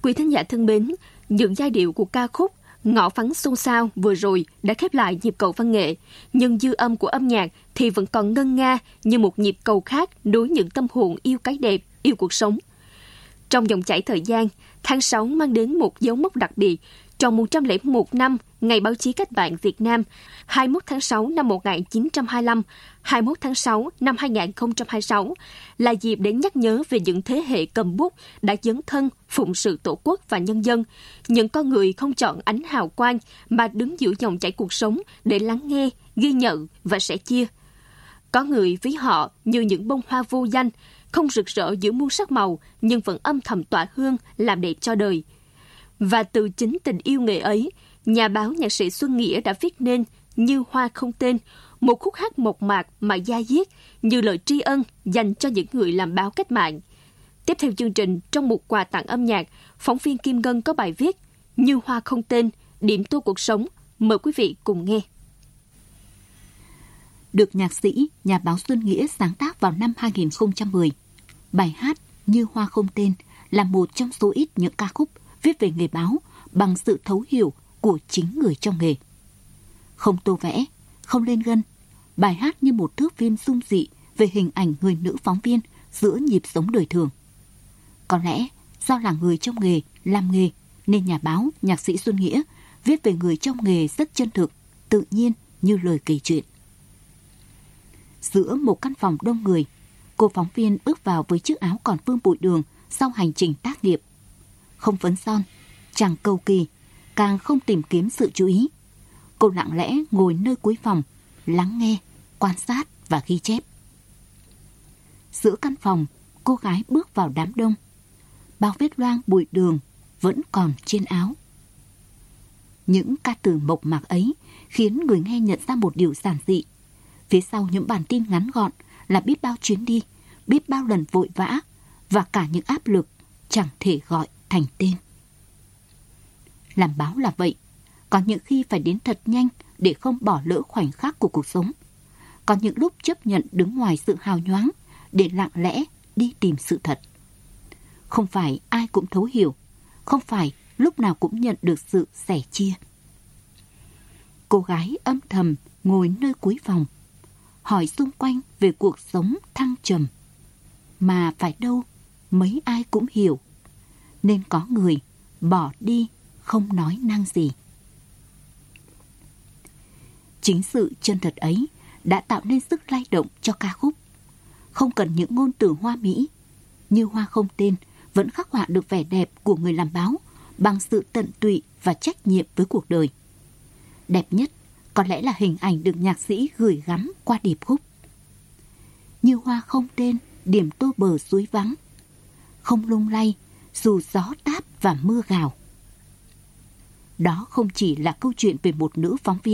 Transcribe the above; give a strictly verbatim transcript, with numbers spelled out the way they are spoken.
Quý thính giả thân mến, những giai điệu của ca khúc Ngõ vắng xôn xao vừa rồi đã khép lại nhịp cầu văn nghệ, nhưng dư âm của âm nhạc thì vẫn còn ngân nga như một nhịp cầu khác nối những tâm hồn yêu cái đẹp, yêu cuộc sống. Trong dòng chảy thời gian, tháng sáu mang đến một dấu mốc đặc biệt. Trong một trăm lẻ một năm Ngày Báo chí Cách mạng Việt Nam, hai mươi mốt tháng sáu năm một nghìn chín trăm hai mươi lăm, hai mươi mốt tháng sáu năm hai nghìn không trăm hai mươi sáu là dịp để nhắc nhớ về những thế hệ cầm bút đã dấn thân phụng sự Tổ quốc và nhân dân, những con người không chọn ánh hào quang mà đứng giữa dòng chảy cuộc sống để lắng nghe, ghi nhận và sẻ chia. Có người ví họ như những bông hoa vô danh, không rực rỡ giữa muôn sắc màu nhưng vẫn âm thầm tỏa hương làm đẹp cho đời. Và từ chính tình yêu nghề ấy, nhà báo nhạc sĩ Xuân Nghĩa đã viết nên Như Hoa Không Tên, một khúc hát mộc mạc mà da diết như lời tri ân dành cho những người làm báo cách mạng. Tiếp theo chương trình, trong một quà tặng âm nhạc, phóng viên Kim Ngân có bài viết Như Hoa Không Tên, điểm tô cuộc sống. Mời quý vị cùng nghe. Được nhạc sĩ, nhà báo Xuân Nghĩa sáng tác vào năm hai nghìn không trăm mười. Bài hát Như Hoa Không Tên là một trong số ít những ca khúc viết về nghề báo bằng sự thấu hiểu của chính người trong nghề. Không tô vẽ, không lên gân, bài hát như một thước phim dung dị về hình ảnh người nữ phóng viên giữa nhịp sống đời thường. Có lẽ do là người trong nghề, làm nghề, nên nhà báo, nhạc sĩ Xuân Nghĩa viết về người trong nghề rất chân thực, tự nhiên như lời kể chuyện. Giữa một căn phòng đông người, cô phóng viên bước vào với chiếc áo còn vương bụi đường sau hành trình tác nghiệp. Không phấn son, chẳng cầu kỳ, càng không tìm kiếm sự chú ý. Cô lặng lẽ ngồi nơi cuối phòng, lắng nghe, quan sát và ghi chép. Giữa căn phòng, cô gái bước vào đám đông. Bao vết loang bụi đường vẫn còn trên áo. Những ca từ mộc mạc ấy khiến người nghe nhận ra một điều giản dị. Phía sau những bản tin ngắn gọn là biết bao chuyến đi, biết bao lần vội vã và cả những áp lực chẳng thể gọi thành tên. Làm báo là vậy, có những khi phải đến thật nhanh để không bỏ lỡ khoảnh khắc của cuộc sống. Có những lúc chấp nhận đứng ngoài sự hào nhoáng để lặng lẽ đi tìm sự thật. Không phải ai cũng thấu hiểu, không phải lúc nào cũng nhận được sự sẻ chia. Cô gái âm thầm ngồi nơi cuối phòng, hỏi xung quanh về cuộc sống thăng trầm. Mà phải đâu, mấy ai cũng hiểu, nên có người bỏ đi không nói năng gì. Chính sự chân thật ấy đã tạo nên sức lay động cho ca khúc. Không cần những ngôn từ hoa mỹ, Như Hoa Không Tên vẫn khắc họa được vẻ đẹp của người làm báo bằng sự tận tụy và trách nhiệm với cuộc đời. Đẹp nhất có lẽ là hình ảnh được nhạc sĩ gửi gắm qua điệp khúc. Như hoa không tên, điểm tô bờ suối vắng, không lung lay dù gió táp và mưa gào. Đó không chỉ là câu chuyện về một nữ phóng viên